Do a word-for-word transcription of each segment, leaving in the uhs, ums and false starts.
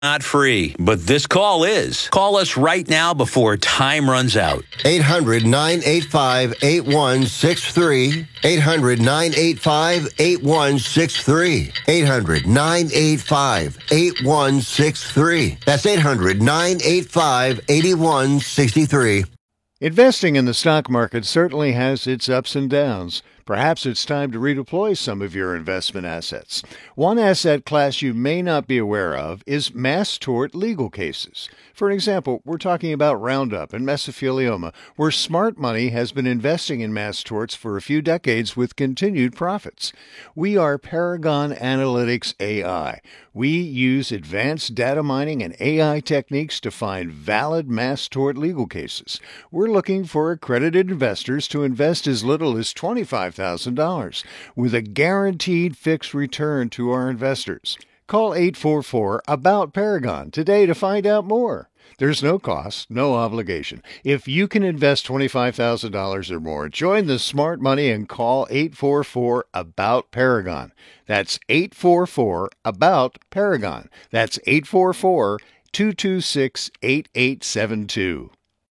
not free, but this call is. Call us right now before time runs out. eight hundred, nine eight five, eight one six three. eight hundred, nine eight five, eight one six three. eight hundred, nine eight five, eight one six three. That's eight hundred, nine eight five, eight one six three. Investing in the stock market certainly has its ups and downs. Perhaps it's time to redeploy some of your investment assets. One asset class you may not be aware of is mass tort legal cases. For an example, we're talking about Roundup and mesothelioma, where smart money has been investing in mass torts for a few decades with continued profits. We are Paragon Analytics A I. We use advanced data mining and A I techniques to find valid mass tort legal cases. We're looking for accredited investors to invest as little as twenty-five thousand dollars with a guaranteed fixed return to our investors. Call eight four four, ABOUT Paragon today to find out more. There's no cost, no obligation. If you can invest twenty-five thousand dollars or more, join the smart money and call eight four four, ABOUT Paragon. That's eight four four, ABOUT Paragon. That's eight four four, two two six, eight eight seven two.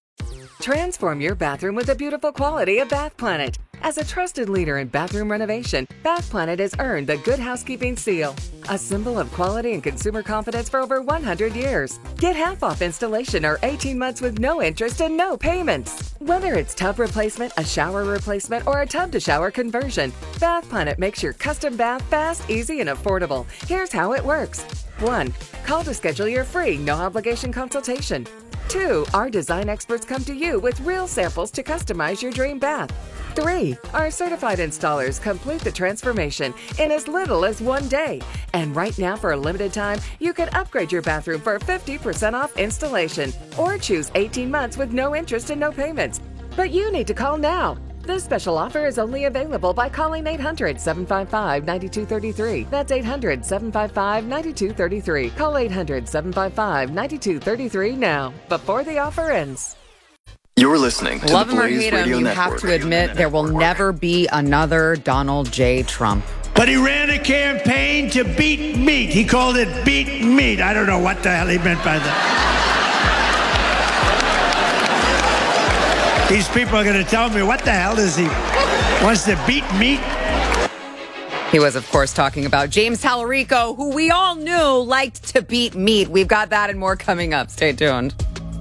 Transform your bathroom with the beautiful quality of Bath Planet. As a trusted leader in bathroom renovation, Bath Planet has earned the Good Housekeeping seal, a symbol of quality and consumer confidence for over one hundred years. Get half off installation or eighteen months with no interest and no payments. Whether it's tub replacement, a shower replacement, or a tub-to-shower conversion, Bath Planet makes your custom bath fast, easy, and affordable. Here's how it works. one. Call to schedule your free, no-obligation consultation. two. Our design experts come to you with real samples to customize your dream bath. three. Our certified installers complete the transformation in as little as one day. And right now, for a limited time, you can upgrade your bathroom for fifty percent off installation or choose eighteen months with no interest and no payments. But you need to call now. This special offer is only available by calling eight hundred, seven five five, nine two three three. That's eight hundred, seven five five, nine two three three. Call eight hundred, seven five five, nine two three three now, before the offer ends. You're listening to Love the him or Blaze hate him, Radio you Network. have to admit there will never be another Donald J. Trump. But he ran a campaign to beat meat. He called it beat meat. I don't know what the hell he meant by that. These people are going to tell me, what the hell does he wants to beat meat? He was, of course, talking about James Tallarico, who we all knew liked to beat meat. We've got that and more coming up. Stay tuned.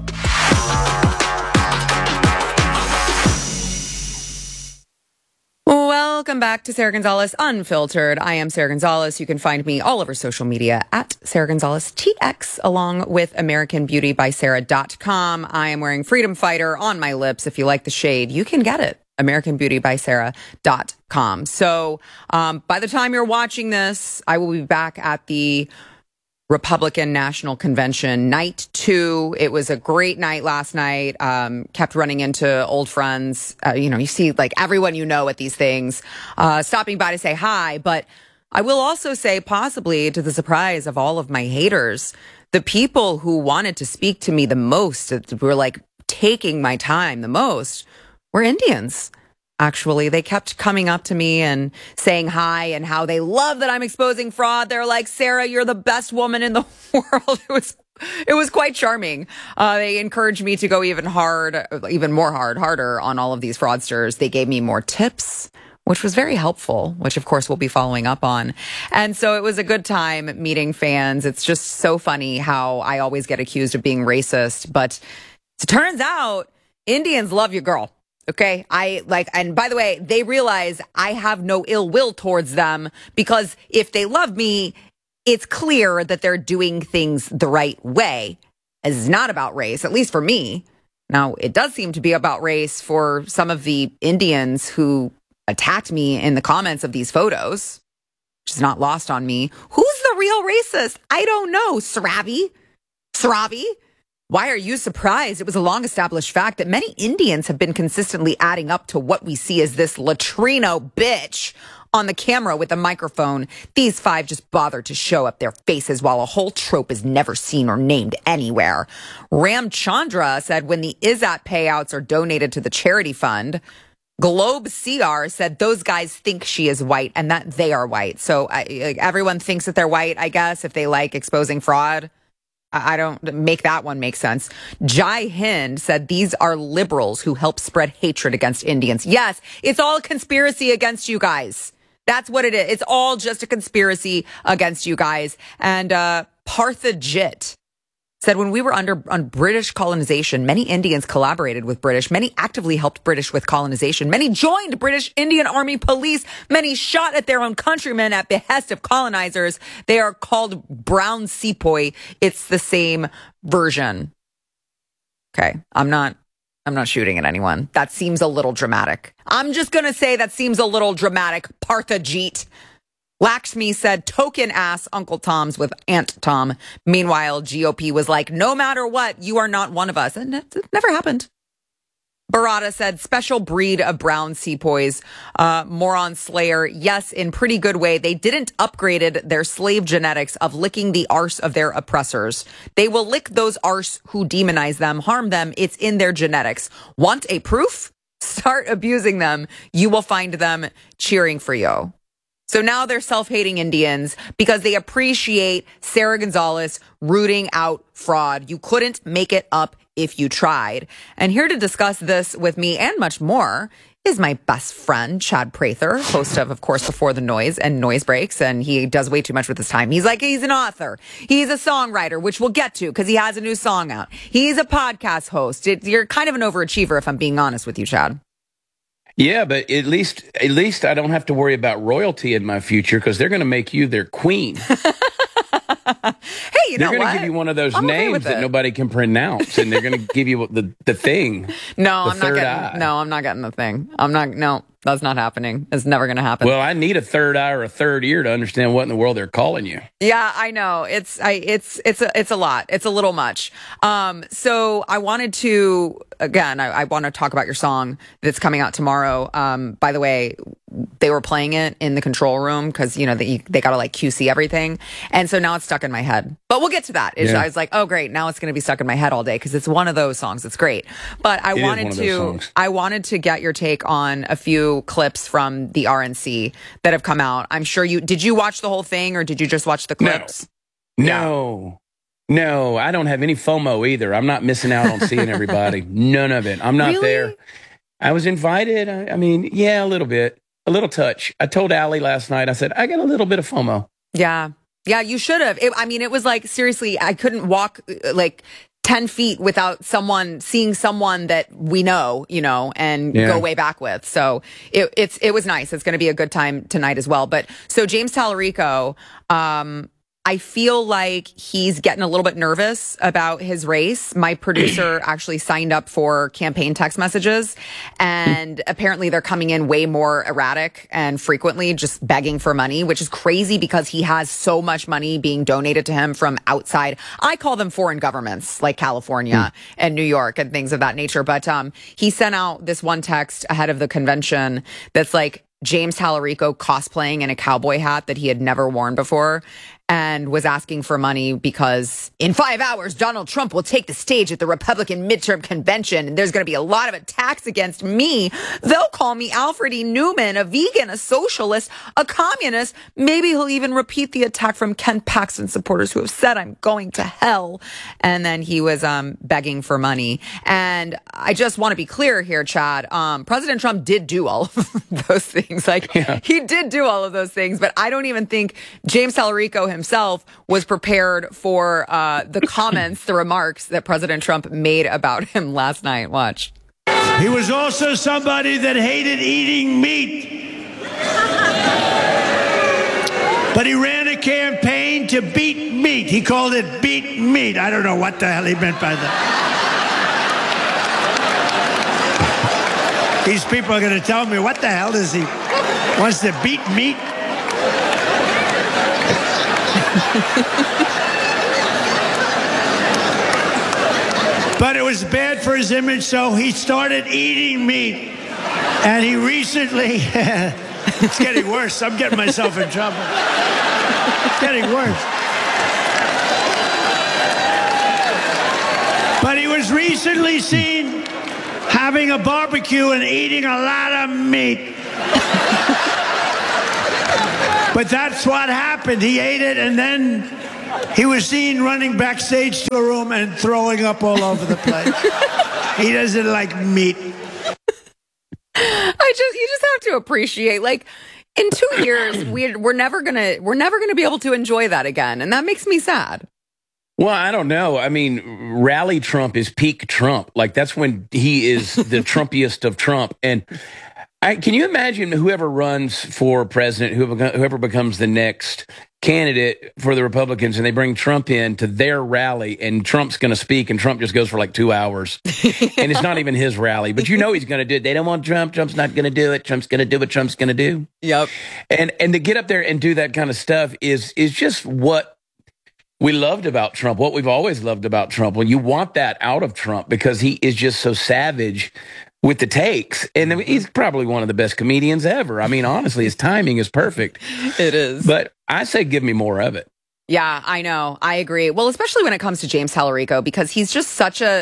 Welcome back to Sarah Gonzalez Unfiltered. I am Sarah Gonzalez. You can find me all over social media at Sarah Gonzalez T X, along with American Beauty by Sarah dot com. I am wearing Freedom Fighter on my lips. If you like the shade, you can get it. American Beauty by Sarah dot com. So um, by the time you're watching this, I will be back at the Republican National Convention, night two. It was a great night last night. Um, kept running into old friends. Uh, you know, you see like everyone you know at these things, uh, stopping by to say hi. But I will also say, possibly to the surprise of all of my haters, the people who wanted to speak to me the most, that were like taking my time the most, were Indians. Actually, they kept coming up to me and saying hi and how they love that I'm exposing fraud. They're like, Sarah, you're the best woman in the world. It was, it was quite charming. Uh, they encouraged me to go even hard, even more hard, harder on all of these fraudsters. They gave me more tips, which was very helpful, which of course we'll be following up on. And so it was a good time meeting fans. It's just so funny how I always get accused of being racist, but it turns out Indians love you, girl. Okay, I like, and by the way, they realize I have no ill will towards them, because if they love me, it's clear that they're doing things the right way. It's not about race, at least for me. Now, it does seem to be about race for some of the Indians who attacked me in the comments of these photos, which is not lost on me. Who's the real racist? I don't know. Saravi? Saravi? Why are you surprised? It was a long-established fact that many Indians have been consistently adding up to what we see as this latrino bitch on the camera with a microphone. These five just bothered to show up their faces while a whole trope is never seen or named anywhere. Ram Chandra said when the I S A T payouts are donated to the charity fund, Globe C R said those guys think she is white and that they are white. So I, everyone thinks that they're white, I guess, if they like exposing fraud. I don't make that one make sense. Jai Hind said these are liberals who help spread hatred against Indians. Yes, it's all a conspiracy against you guys. That's what it is. It's all just a conspiracy against you guys. And uh, Parthajit said when we were under on British colonization, many Indians collaborated with British. Many actively helped British with colonization. Many joined British Indian Army police. Many shot at their own countrymen at behest of colonizers. They are called brown sepoy. It's the same version. Okay, I'm not I'm not shooting at anyone. That seems a little dramatic. I'm just going to say that seems a little dramatic. Parthajit. Lakshmi said, token ass Uncle Tom's with Aunt Tom. Meanwhile, G O P was like, no matter what, you are not one of us. And it never happened. Barada said, special breed of brown sepoys. Uh, moron slayer. Yes, in pretty good way. They didn't upgraded their slave genetics of licking the arse of their oppressors. They will lick those arse who demonize them, harm them. It's in their genetics. Want a proof? Start abusing them. You will find them cheering for you. So now they're self-hating Indians because they appreciate Sarah Gonzalez rooting out fraud. You couldn't make it up if you tried. And here to discuss this with me and much more is my best friend, Chad Prather, host of, of course, Before the Noise and Noise Breaks. And he does way too much with his time. He's like, he's an author. He's a songwriter, which we'll get to because he has a new song out. He's a podcast host. It, you're kind of an overachiever, if I'm being honest with you, Chad. Yeah, but at least at least I don't have to worry about royalty in my future because they're going to make you their queen. Hey, you they're know going what? to give you one of those I'm okay names with that it. nobody can pronounce, and they're going to give you the the thing. No, the I'm not third getting. eye. No, I'm not getting the thing. I'm not. No, that's not happening. It's never going to happen. Well, I need a third eye or a third ear to understand what in the world they're calling you. Yeah, I know. It's I it's it's a it's a lot. It's a little much. Um so I wanted to again, I, I want to talk about your song that's coming out tomorrow. Um by the way, they were playing it in the control room because you know they they got to like Q C everything. And so now it's stuck in my head. But we'll get to that. It's, Yeah. I was like, "Oh great, now it's going to be stuck in my head all day because it's one of those songs. It's great." But I It is wanted one of those to songs. I wanted to get your take on a few clips from the R N C that have come out. I'm sure you did you watch the whole thing or did you just watch the clips? No. No, I don't have any FOMO either. I'm not missing out on seeing everybody. None of it. I'm not Really? there. I was invited. I, I mean, yeah, a little bit. A little touch. I told Allie last night, I said, I got a little bit of FOMO. Yeah. Yeah, you should have. It, I mean, it was like, seriously, I couldn't walk uh, like ten feet without someone seeing someone that we know, you know, and Yeah. go way back with. So it, it's, it was nice. It's going to be a good time tonight as well. But so James Tallarico, um, I feel like he's getting a little bit nervous about his race. My producer actually signed up for campaign text messages, and apparently they're coming in way more erratic and frequently just begging for money, which is crazy because he has so much money being donated to him from outside. I call them foreign governments like California and New York and things of that nature. But um, he sent out this one text ahead of the convention that's like James Tallarico cosplaying in a cowboy hat that he had never worn before, and was asking for money because in five hours, Donald Trump will take the stage at the Republican midterm convention, and there's going to be a lot of attacks against me. They'll call me Alfred E. Newman, a vegan, a socialist, a communist. Maybe he'll even repeat the attack from Ken Paxton supporters who have said I'm going to hell. And then he was um, begging for money. And I just want to be clear here, Chad. Um, President Trump did do all of those things. Like, Yeah. he did do all of those things, but I don't even think James Tallarico himself was prepared for uh, the comments, the remarks that President Trump made about him last night. Watch. He was also somebody that hated eating meat. But he ran a campaign to beat meat. He called it beat meat. I don't know what the hell he meant by that. These people are going to tell me, what the hell does he wants to beat meat? But it was bad for his image, so he started eating meat. And he recently, it's getting worse. I'm getting myself in trouble. It's getting worse. But he was recently seen having a barbecue and eating a lot of meat. But that's what happened. He ate it, and then He was seen running backstage to a room and throwing up all over the place. He doesn't like meat. I just, you just have to appreciate, like, in two years, we, we're never gonna, we're never gonna be able to enjoy that again, and that makes me sad. Well, I don't know. I mean, rally Trump is peak Trump. Like, that's when he is the Trumpiest of Trump. And I, can you imagine whoever runs for president, whoever, whoever becomes the next candidate for the Republicans, and they bring Trump in to their rally, and Trump's going to speak, and Trump just goes for like two hours. And it's not even his rally, but you know he's going to do it. They don't want Trump. Trump's not going to do it. Trump's going to do what Trump's going to do. Yep. And and to get up there and do that kind of stuff is is just what we loved about Trump, what we've always loved about Trump. Well, you want that out of Trump because he is just so savage with the takes. And I mean, he's probably one of the best comedians ever. I mean, honestly, his timing is perfect. It is. But I say give me more of it. Yeah, I know. I agree. Well, especially when it comes to James Tallarico, because he's just such a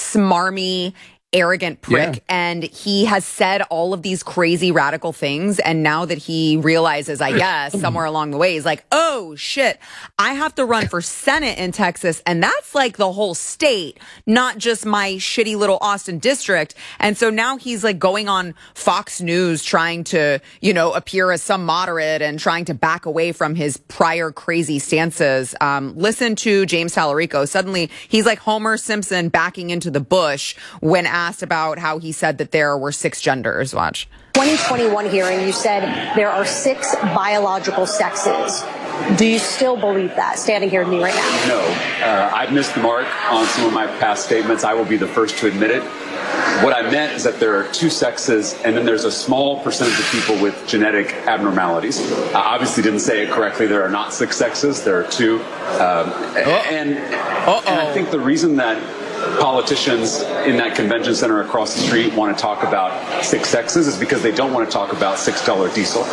smarmy, arrogant prick, yeah. And he has said all of these crazy radical things, and now that he realizes, I guess, somewhere along the way, he's like, oh shit, I have to run for Senate in Texas, and that's like the whole state, not just my shitty little Austin district. And so now he's like going on Fox News trying to, you know, appear as some moderate and trying to back away from his prior crazy stances. Um, listen to James Tallarico. Suddenly he's like Homer Simpson backing into the bush when asked about how he said that there were six genders. Watch. twenty twenty-one hearing, you said there are six biological sexes. Do you still believe that, standing here with me right now? No. Uh, I've missed the mark on some of my past statements. I will be the first to admit it. What I meant is that there are two sexes, and then there's a small percentage of people with genetic abnormalities. I obviously didn't say it correctly. There are not six sexes. There are two. Um, and, and I think the reason that politicians in that convention center across the street want to talk about six sexes is because they don't want to talk about six dollar diesel.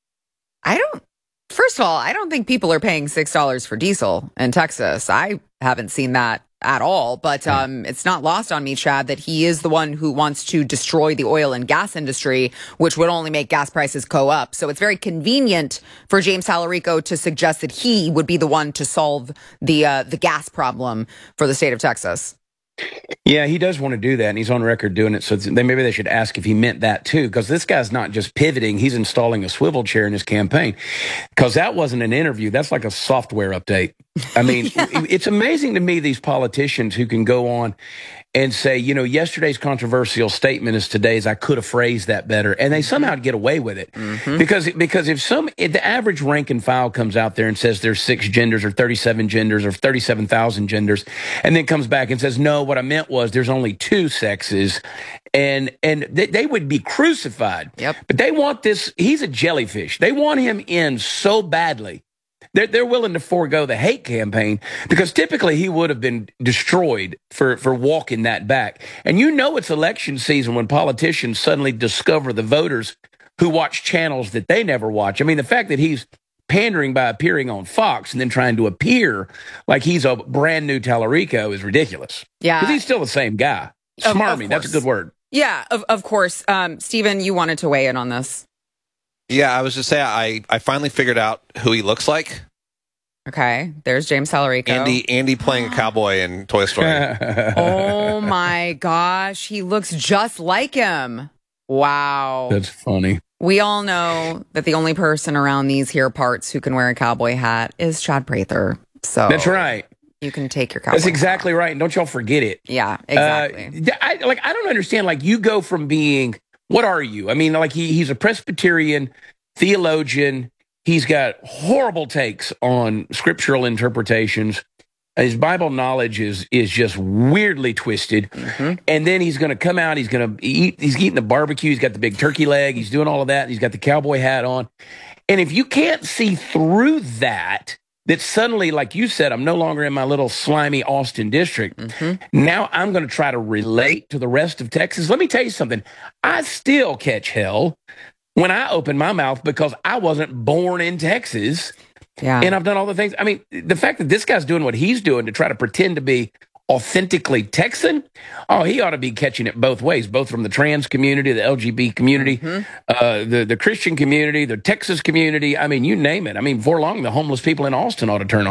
I don't, first of all, I don't think people are paying six dollars for diesel in Texas. I haven't seen that at all, but um, it's not lost on me, Chad, that he is the one who wants to destroy the oil and gas industry, which would only make gas prices go up. So it's very convenient for James Tallarico to suggest that he would be the one to solve the uh, the gas problem for the state of Texas. Yeah, he does want to do that, and he's on record doing it. So then maybe they should ask if he meant that too, because this guy's not just pivoting; he's installing a swivel chair in his campaign. Because that wasn't an interview; that's like a software update. I mean, yeah. It's amazing to me these politicians who can go on and say, you know, yesterday's controversial statement is today's. I could have phrased that better, and they somehow get away with it. Mm-hmm. Because because if some if the average rank and file comes out there and says there's six genders or thirty-seven genders or thirty-seven thousand genders, and then comes back and says no, what I meant was there's only two sexes, and and they, they would be crucified. Yep. But they want this. He's a jellyfish. They want him in so badly. They're, they're willing to forego the hate campaign because typically he would have been destroyed for, for walking that back. And you know it's election season when politicians suddenly discover the voters who watch channels that they never watch. I mean, the fact that he's pandering by appearing on Fox and then trying to appear like he's a brand new Tallarico is ridiculous. Yeah. Because he's still the same guy. Smarmy, that's a good word. Yeah, of, of course. Um, Stephen, you wanted to weigh in on this. Yeah, I was just saying, I, I finally figured out who he looks like. Okay, there's James Tallarico. Andy Andy playing a cowboy in Toy Story. Oh my gosh, he looks just like him. Wow. That's funny. We all know that the only person around these here parts who can wear a cowboy hat is Chad Prather. So that's right. You can take your cowboy That's exactly hat. right. And don't y'all forget it. Yeah, exactly. Uh, I, like, I don't understand. Like, you go from being, what are you? I mean, like, he, he's a Presbyterian theologian. He's got horrible takes on scriptural interpretations. His Bible knowledge is is just weirdly twisted. Mm-hmm. And then he's going to come out. He's going to eat. He's eating the barbecue. He's got the big turkey leg. He's doing all of that. He's got the cowboy hat on. And if you can't see through that, that suddenly, like you said, I'm no longer in my little slimy Austin district. Mm-hmm. Now I'm going to try to relate to the rest of Texas. Let me tell you something. I still catch hell when I open my mouth because I wasn't born in Texas. Yeah. And I've done all the things. I mean, the fact that this guy's doing what he's doing to try to pretend to be authentically Texan, oh, he ought to be catching it both ways, both from the trans community, the L G B T community, mm-hmm. uh, the, the Christian community, the Texas community. I mean, you name it. I mean, before long, the homeless people in Austin ought to turn on him.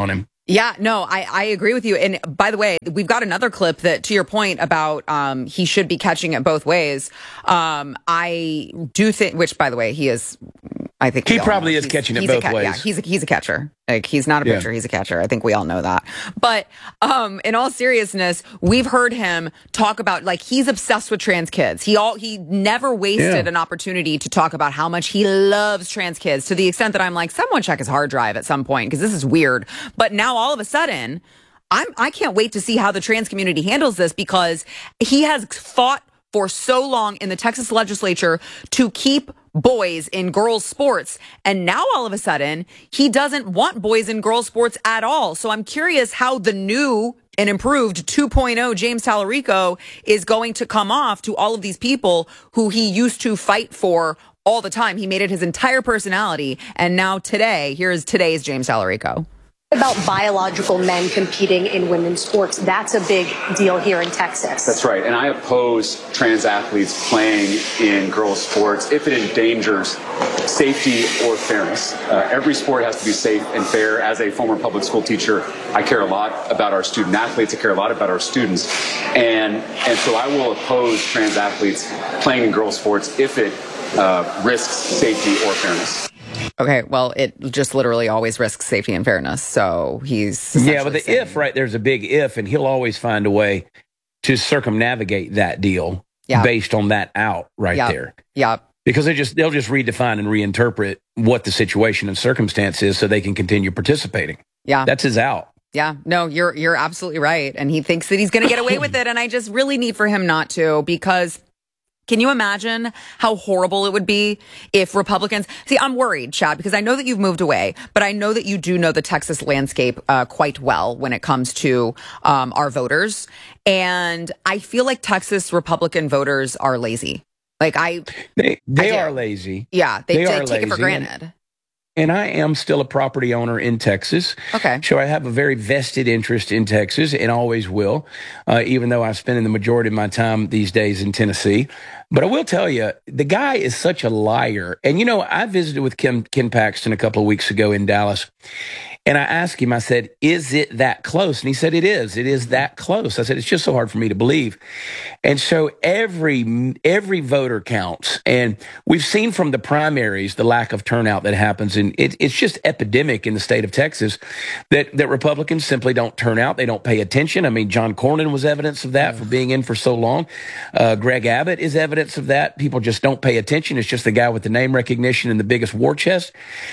Yeah, no, I, I agree with you. And by the way, we've got another clip that, to your point about um, he should be catching it both ways. Um, I do think, which, by the way, he is. I think he probably is he's, catching it he's both ca- ways. Yeah, he's a, he's a catcher. Like, he's not a Yeah. pitcher, he's a catcher. I think we all know that. But um, in all seriousness, we've heard him talk about, like, he's obsessed with trans kids. He all he never wasted Yeah. an opportunity to talk about how much he loves trans kids, to the extent that I'm like, someone check his hard drive at some point, because this is weird. But now all of a sudden, I'm I can't wait to see how the trans community handles this, because he has fought for so long in the Texas legislature to keep boys in girls' sports. And now all of a sudden, he doesn't want boys in girls' sports at all. So I'm curious how the new and improved two point oh James Tallarico is going to come off to all of these people who he used to fight for all the time. He made it his entire personality. And now today, here's today's James Tallarico. About biological men competing in women's sports. That's a big deal here in Texas. That's right. And I oppose trans athletes playing in girls' sports if it endangers safety or fairness. Uh, every sport has to be safe and fair. As a former public school teacher, I care a lot about our student athletes. I care a lot about our students. And, and so I will oppose trans athletes playing in girls' sports if it uh, risks safety or fairness. Okay, well, it just literally always risks safety and fairness. So he's Yeah, but the saying, if, right, there's a big if, and he'll always find a way to circumnavigate that deal yeah. based on that out right yep. there. Yeah. Because they just they'll just redefine and reinterpret what the situation and circumstance is so they can continue participating. Yeah. That's his out. Yeah, no, you're you're absolutely right. And he thinks that he's going to get away with it. And I just really need for him not to, because can you imagine how horrible it would be if Republicans... See, I'm worried, Chad, because I know that you've moved away, but I know that you do know the Texas landscape uh, quite well when it comes to um, our voters. And I feel like Texas Republican voters are lazy. Like, I... They, they I are lazy. Yeah, they, they, they are take it for lazy. granted. And I am still a property owner in Texas. Okay. So I have a very vested interest in Texas and always will, uh, even though I'm spending the majority of my time these days in Tennessee. But I will tell you, the guy is such a liar. And, you know, I visited with Ken, Ken Paxton a couple of weeks ago in Dallas. And I asked him, I said, is it that close? And he said, it is. It is that close. I said, it's just so hard for me to believe. And so every every voter counts. And we've seen from the primaries the lack of turnout that happens. And it, it's just epidemic in the state of Texas that, that Republicans simply don't turn out. They don't pay attention. I mean, John Cornyn was evidence of that for being in for so long. Uh, Greg Abbott is evidence of that. People just don't pay attention. It's just the guy with the name recognition and the biggest war chest.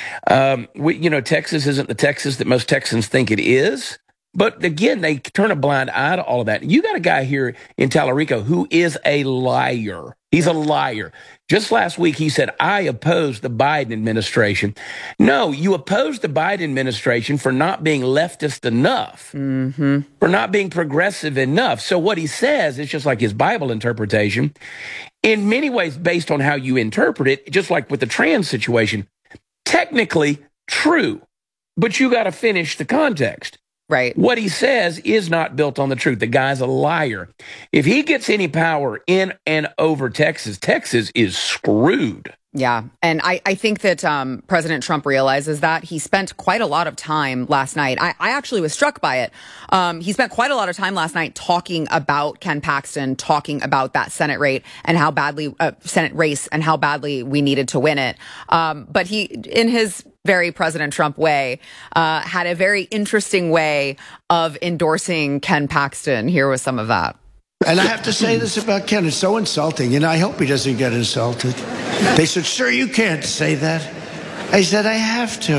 Um, we, you know, Texas isn't the Texas that most Texans think it is. But again, they turn a blind eye to all of that. You got a guy here in Tallarico who is a liar. He's a liar. Just last week, he said, I oppose the Biden administration. No, you oppose the Biden administration for not being leftist enough, mm-hmm. for not being progressive enough. So what he says is just like his Bible interpretation, in many ways based on how you interpret it, just like with the trans situation, technically true. But you got to finish the context. Right. What he says is not built on the truth. The guy's a liar. If he gets any power in and over Texas, Texas is screwed. Yeah. And I, I think that um, President Trump realizes that. He spent quite a lot of time last night. I, I actually was struck by it. Um, he spent quite a lot of time last night talking about Ken Paxton, talking about that Senate rate and how badly, uh, Senate race and how badly we needed to win it. Um, but he, in his very President Trump way, uh, had a very interesting way of endorsing Ken Paxton. Here was some of that. And I have to say this about Ken. It's so insulting, and I hope he doesn't get insulted. They said, sir, you can't say that. I said, I have to.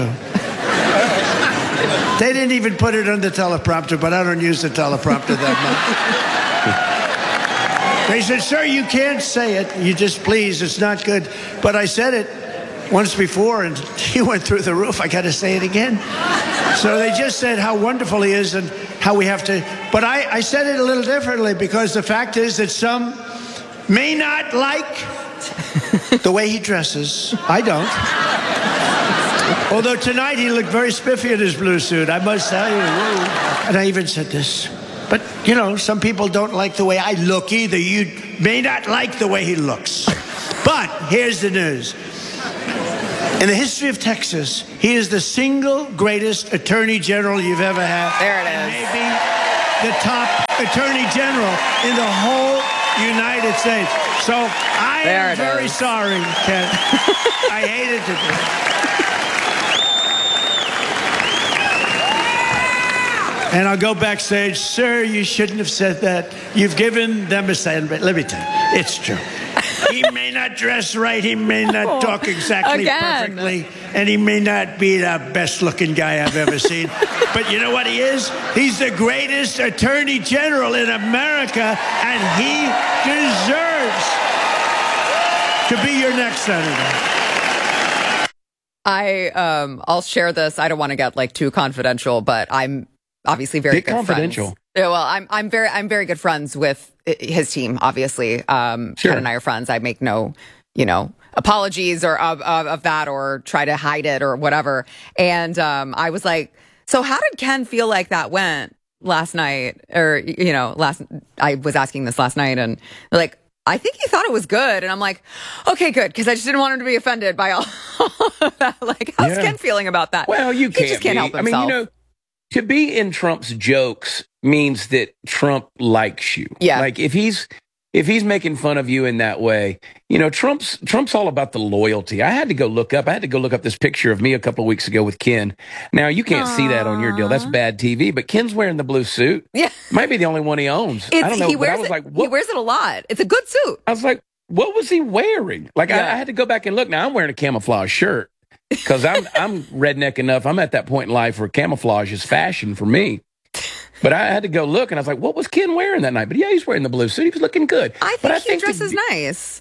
They didn't even put it on the teleprompter, but I don't use the teleprompter that much. They said, sir, you can't say it. You just, please, it's not good. But I said it once before, and he went through the roof. I got to say it again. So they just said how wonderful he is and how we have to. But I, I said it a little differently, because the fact is that some may not like the way he dresses. I don't. Although tonight he looked very spiffy in his blue suit, I must tell you. And I even said this. But, you know, some people don't like the way I look either. You may not like the way he looks. But here's the news. In the history of Texas, he is the single greatest attorney general you've ever had. There it is. And maybe the top attorney general in the whole United States. So I there am very is. sorry, Ken. I hated to do it. And I'll go backstage. Sir, you shouldn't have said that. You've given them a sandwich. Let me tell you, it's true. He may not dress right, he may not talk exactly Again. perfectly, and he may not be the best-looking guy I've ever seen. But you know what he is? He's the greatest attorney general in America, and he deserves to be your next senator. I um I'll share this. I don't want to get like too confidential, but I'm obviously very Get good confidential. friends. Yeah, well, I'm I'm very I'm very good friends with his team. Obviously, um, Sure. Ken and I are friends. I make no, you know, apologies or of, of of that or try to hide it or whatever. And um, I was like, so how did Ken feel like that went last night? Or you know, last I was asking this last night, and they're like, I think he thought it was good. And I'm like, okay, good, because I just didn't want him to be offended by all of that. Like, how's Yeah. Ken feeling about that? Well, you he can't. just can't be. help I himself. mean, you know, to be in Trump's jokes means that Trump likes you. Yeah. Like if he's if he's making fun of you in that way, you know, Trump's Trump's all about the loyalty. I had to go look up. I had to go look up this picture of me a couple of weeks ago with Ken. Now you can't Aww. see that on your deal. That's bad T V. But Ken's wearing the blue suit. Yeah. Might be the only one he owns. It's, I don't know. he but I wears was it, like, he what? wears it a lot. It's a good suit. I was like, what was he wearing? Like I, Yeah. I had to go back and look. Now I'm wearing a camouflage shirt. Because I'm I'm redneck enough. I'm at that point in life where camouflage is fashion for me. But I had to go look, and I was like, what was Ken wearing that night? But yeah, he's wearing the blue suit. He was looking good. I think but I he think dresses the, nice.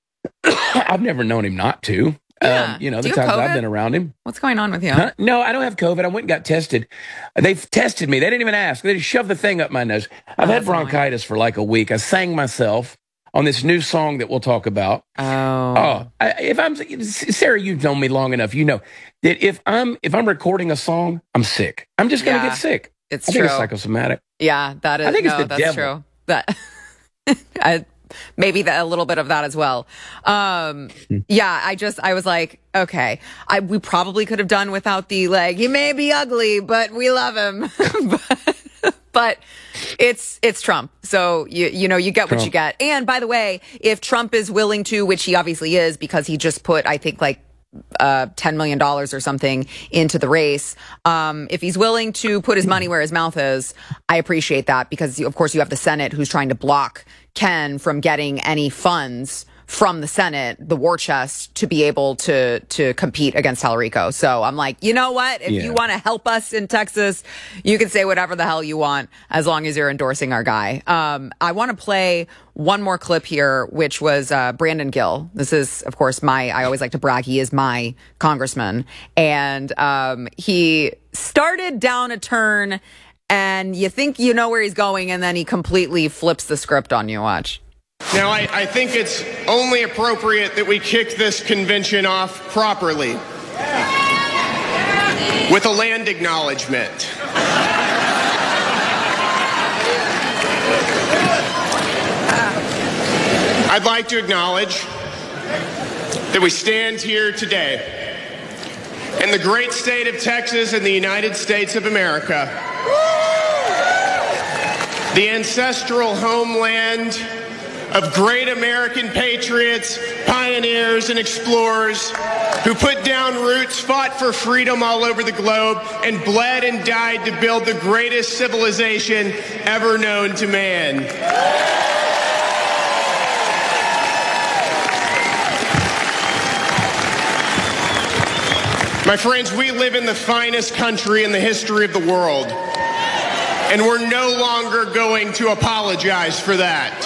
I've never known him not to. Yeah. Um, you know, Do the you have times I've COVID? been around him. What's going on with you? Huh? No, I don't have COVID. I went and got tested. They've tested me. They didn't even ask. They just shoved the thing up my nose. I've Oh, had that's annoying. bronchitis for like a week. I sang myself on this new song that we'll talk about. Oh. Oh, I, if I'm Sarah, you've known me long enough. You know that if I'm if I'm recording a song, I'm sick. I'm just gonna Yeah, get sick. It's I true. think it's psychosomatic. Yeah, that is. I think it's no, the that's devil. true. That I, maybe that, a little bit of that as well. Um, yeah, I just I was like, okay, I we probably could have done without the like. He may be ugly, but we love him. but, but it's it's Trump, so you you know you get Trump. what you get. And by the way, if Trump is willing to, which he obviously is, because he just put I think like. Uh, ten million dollars or something into the race. Um, if he's willing to put his money where his mouth is, I appreciate that because, of course, you have the Senate who's trying to block Ken from getting any funds from the Senate, the war chest, to be able to to compete against Tallarico. So I'm like, you know what? If Yeah. you want to help us in Texas, you can say whatever the hell you want as long as you're endorsing our guy. Um, I want to play one more clip here, which was uh, Brandon Gill. This is, of course, my, I always like to brag, he is my congressman. And um, he started down a turn and you think you know where he's going and then he completely flips the script on you. Watch. Now, I, I think it's only appropriate that we kick this convention off properly with a land acknowledgement. I'd like to acknowledge that we stand here today in the great state of Texas in the United States of America, the ancestral homeland of great American patriots, pioneers, and explorers who put down roots, fought for freedom all over the globe, and bled and died to build the greatest civilization ever known to man. My friends, we live in the finest country in the history of the world, and we're no longer going to apologize for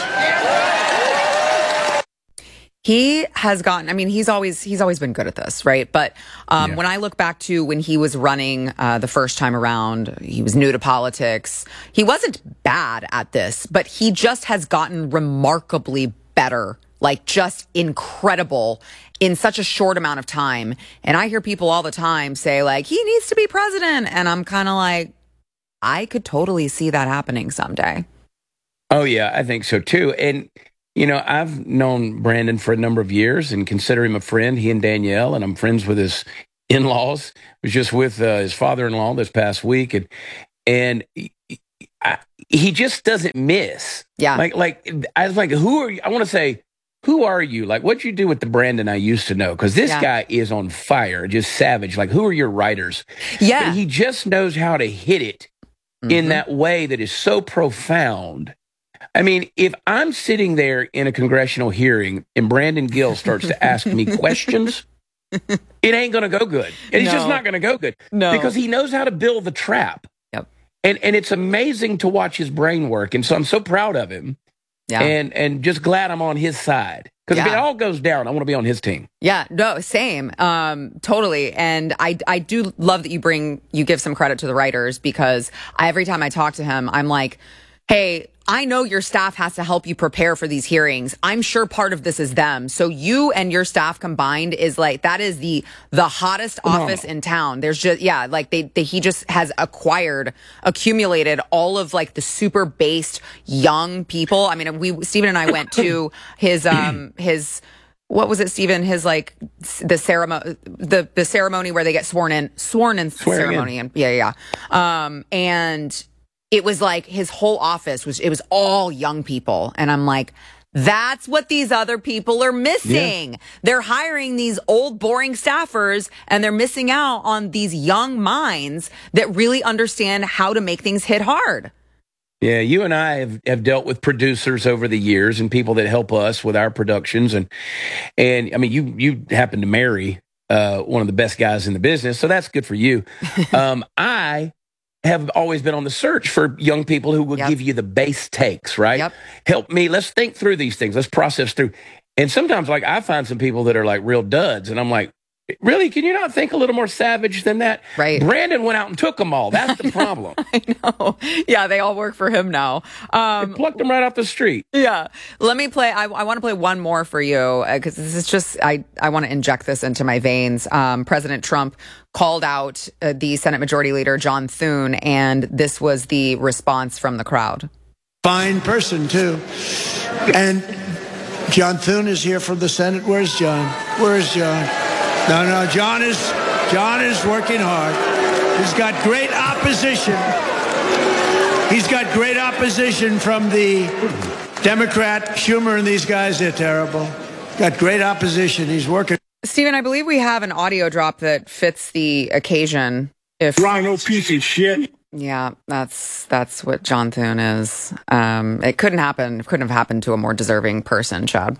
that. He has gotten, I mean, he's always, he's always been good at this, right? But um, Yeah. when I look back to when he was running uh, the first time around, he was new to politics. He wasn't bad at this, but he just has gotten remarkably better, like just incredible in such a short amount of time. And I hear people all the time say like, he needs to be president. And I'm kind of like, I could totally see that happening someday. Oh yeah, I think so too. And you know, I've known Brandon for a number of years and consider him a friend, he and Danielle, and I'm friends with his in-laws. I was just with uh, his father-in-law this past week, and and I, he just doesn't miss. Yeah. Like, like I was like, who are you? I want to say, who are you? Like, what'd you do with the Brandon I used to know? Because this Yeah. guy is on fire, just savage. Like, who are your writers? Yeah. But he just knows how to hit it Mm-hmm. in that way that is so profound. I mean, if I'm sitting there in a congressional hearing and Brandon Gill starts to ask me questions, it ain't going to go good. It's No. just not going to go good. No. Because he knows how to build the trap. Yep. And and it's amazing to watch his brain work. And so I'm so proud of him. Yeah. And and just glad I'm on his side. Because if Yeah. it all goes down, I want to be on his team. Yeah, no, same. Um, totally. And I, I do love that you bring, you give some credit to the writers, because I, every time I talk to him, I'm like, hey, I know your staff has to help you prepare for these hearings. I'm sure part of this is them. So you and your staff combined is like, that is the, the hottest office in town. There's just, yeah, like they, they, he just has acquired, accumulated all of like the super based young people. I mean, we, Stephen and I went to his, um, his, what was it, Stephen? His like the ceremony, the, the ceremony where they get sworn in, sworn in Swearing ceremony. And yeah, yeah. yeah. Um, and it was like his whole office was, it was all young people. And I'm like, that's what these other people are missing. Yeah. They're hiring these old, boring staffers, and they're missing out on these young minds that really understand how to make things hit hard. Yeah, you and I have, have dealt with producers over the years and people that help us with our productions. And, and I mean, you, you happen to marry uh, one of the best guys in the business, so that's good for you. um, I... have always been on the search for young people who will Yep. give you the base takes, right? Yep. Help me. Let's think through these things. Let's process through. And sometimes, like, I find some people that are like real duds, and I'm like, really? Can you not think a little more savage than that? Right. Brandon went out and took them all. That's the problem. I know. Yeah, they all work for him now. Um, Plucked them right off the street. Yeah. Let me play. I, I want to play one more for you, because this is just, I, I want to inject this into my veins. Um, President Trump called out uh, the Senate Majority Leader, John Thune, and this was the response from the crowd. Fine person, too. And John Thune is here from the Senate. Where's John? Where's John? No, no, John is, John is working hard. He's got great opposition. He's got great opposition from the Democrat, Schumer, and these guys. They're terrible. Got great opposition. He's working. Stephen, I believe we have an audio drop that fits the occasion. If Rhino piece of shit. Yeah, that's that's what John Thune is. Um, it couldn't happen. It couldn't have happened to a more deserving person, Chad.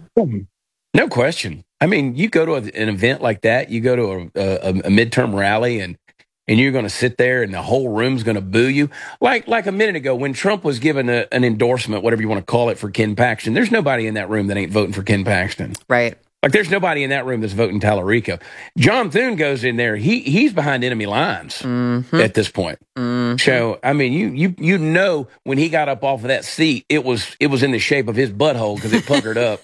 No question. I mean, you go to a, an event like that, you go to a, a, a midterm rally, and and you're going to sit there and the whole room's going to boo you. Like like a minute ago when Trump was given a, an endorsement, whatever you want to call it, for Ken Paxton, there's nobody in that room that ain't voting for Ken Paxton. Right. Like, there's nobody in that room that's voting Tallarico. John Thune goes in there. He he's behind enemy lines mm-hmm. at this point. Mm-hmm. So, I mean, you you you know when he got up off of that seat, it was it was in the shape of his butthole because it puckered up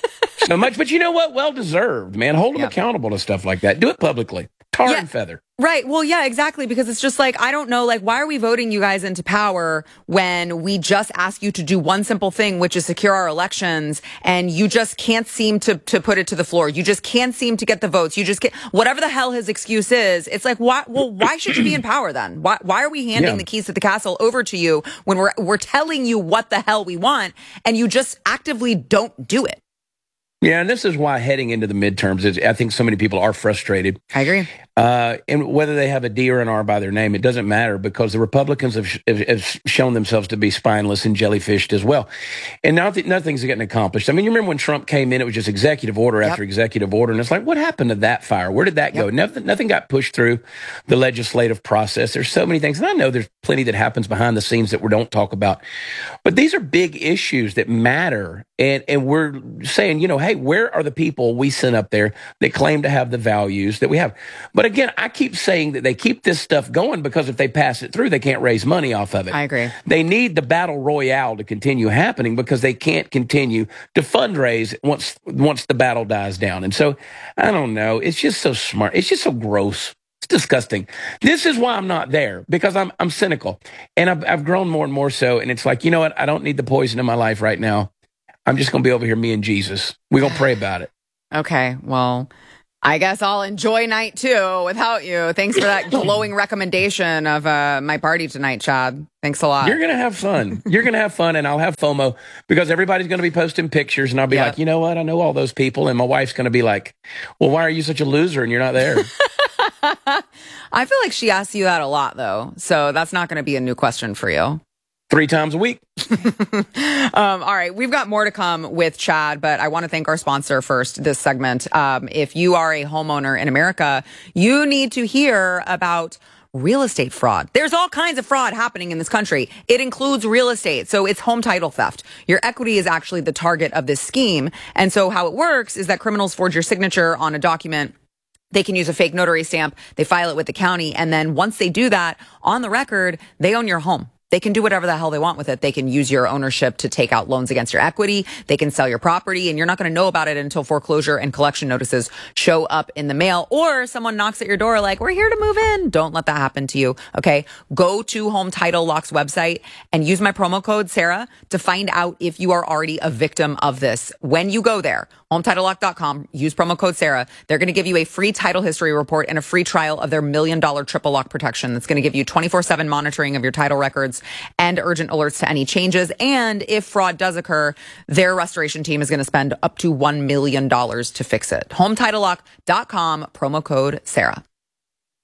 so much. But you know what? Well deserved, man. Hold him yep. accountable to stuff like that. Do it publicly. Tar yeah. and feather. Right. Well, yeah, exactly. Because it's just like, I don't know, like, why are we voting you guys into power when we just ask you to do one simple thing, which is secure our elections, and you just can't seem to, to put it to the floor. You just can't seem to get the votes. You just can't, whatever the hell his excuse is. It's like, why, well, why should you be in power then? Why, why are we handing yeah. the keys to the castle over to you when we're, we're telling you what the hell we want, and you just actively don't do it? Yeah, and this is why heading into the midterms is, I think so many people are frustrated. I agree. Uh, and whether they have a D or an R by their name, it doesn't matter, because the Republicans have, have, have shown themselves to be spineless and jellyfished as well. And now th- nothing's getting accomplished. I mean, you remember when Trump came in, it was just executive order yep. after executive order. And it's like, what happened to that fire? Where did that yep. go? Nothing, nothing got pushed through the legislative process. There's so many things. And I know there's plenty that happens behind the scenes that we don't talk about. But these are big issues that matter. And, and we're saying, you know, hey, where are the people we sent up there that claim to have the values that we have? But again, I keep saying that they keep this stuff going because if they pass it through, they can't raise money off of it. I agree. They need the battle royale to continue happening because they can't continue to fundraise once once the battle dies down. And so, I don't know. It's just so smart. It's just so gross. It's disgusting. This is why I'm not there, because I'm I'm cynical. And I've, I've grown more and more so. And it's like, you know what? I don't need the poison in my life right now. I'm just going to be over here, me and Jesus. We're going to pray about it. Okay, well, I guess I'll enjoy night two without you. Thanks for that glowing recommendation of uh, my party tonight, Chad. Thanks a lot. You're going to have fun. You're going to have fun, and I'll have FOMO because everybody's going to be posting pictures, and I'll be Yep. like, you know what? I know all those people, and my wife's going to be like, well, why are you such a loser and you're not there? I feel like she asks you that a lot, though, so that's not going to be a new question for you. Three times a week. um, all right, we've got more to come with Chad, but I want to thank our sponsor first this segment. Um, if you are a homeowner in America, you need to hear about real estate fraud. There's all kinds of fraud happening in this country. It includes real estate. So it's home title theft. Your equity is actually the target of this scheme. And so how it works is that criminals forge your signature on a document. They can use a fake notary stamp. They file it with the county. And then once they do that on the record, they own your home. They can do whatever the hell they want with it. They can use your ownership to take out loans against your equity. They can sell your property, and you're not going to know about it until foreclosure and collection notices show up in the mail, or someone knocks at your door like, we're here to move in. Don't let that happen to you. Okay. Go to Home Title Lock's website and use my promo code Sarah to find out if you are already a victim of this. When you go there, home title lock dot com, use promo code Sarah. They're going to give you a free title history report and a free trial of their million dollar triple lock protection. That's going to give you twenty-four seven monitoring of your title records and urgent alerts to any changes. And if fraud does occur, their restoration team is going to spend up to one million dollars to fix it. home title lock dot com, promo code Sarah.